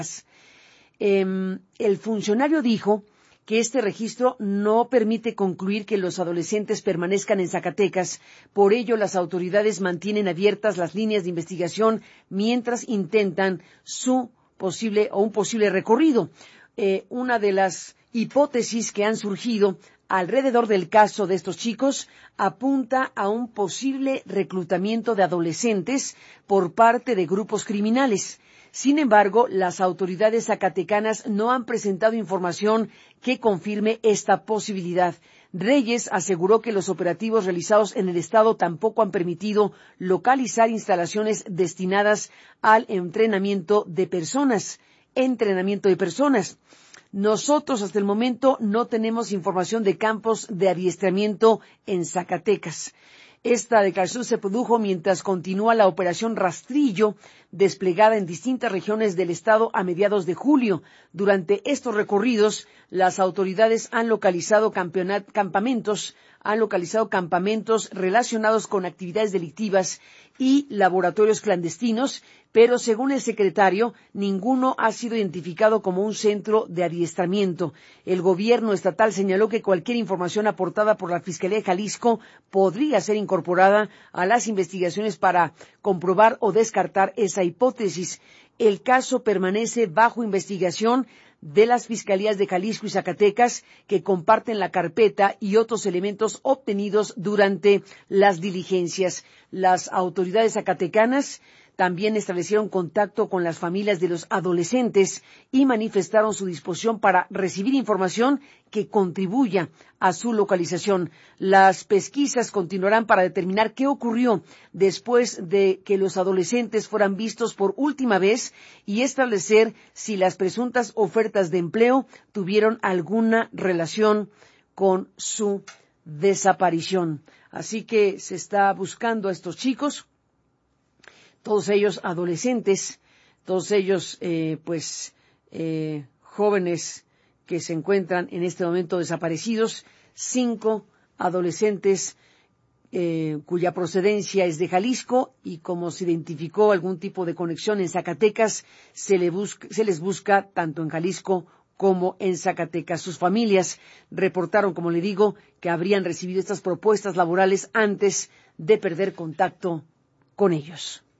El funcionario dijo que este registro no permite concluir que los adolescentes permanezcan en Zacatecas. Por ello, las autoridades mantienen abiertas las líneas de investigación mientras intentan un posible recorrido. Una de las hipótesis que han surgido alrededor del caso de estos chicos apunta a un posible reclutamiento de adolescentes por parte de grupos criminales. Sin embargo, las autoridades zacatecanas no han presentado información que confirme esta posibilidad. Reyes aseguró que los operativos realizados en el estado tampoco han permitido localizar instalaciones destinadas al entrenamiento de personas. Nosotros hasta el momento no tenemos información de campos de adiestramiento en Zacatecas. Esta declaración se produjo mientras continúa la operación Rastrillo, desplegada en distintas regiones del estado a mediados de julio. Durante estos recorridos, las autoridades han localizado campamentos relacionados con actividades delictivas y laboratorios clandestinos, pero según el secretario, ninguno ha sido identificado como un centro de adiestramiento. El gobierno estatal señaló que cualquier información aportada por la Fiscalía de Jalisco podría ser incorporada a las investigaciones para comprobar o descartar esa hipótesis. El caso permanece bajo investigación de las Fiscalías de Jalisco y Zacatecas, que comparten la carpeta y otros elementos obtenidos durante las diligencias. Las autoridades zacatecanas también establecieron contacto con las familias de los adolescentes y manifestaron su disposición para recibir información que contribuya a su localización. Las pesquisas continuarán para determinar qué ocurrió después de que los adolescentes fueran vistos por última vez y establecer si las presuntas ofertas de empleo tuvieron alguna relación con su desaparición. Así que se está buscando a estos chicos, todos ellos adolescentes, todos ellos jóvenes que se encuentran en este momento desaparecidos, 5 adolescentes cuya procedencia es de Jalisco y como se identificó algún tipo de conexión en Zacatecas, se les busca tanto en Jalisco como en Zacatecas. Sus familias reportaron, como le digo, que habrían recibido estas propuestas laborales antes de perder contacto con ellos.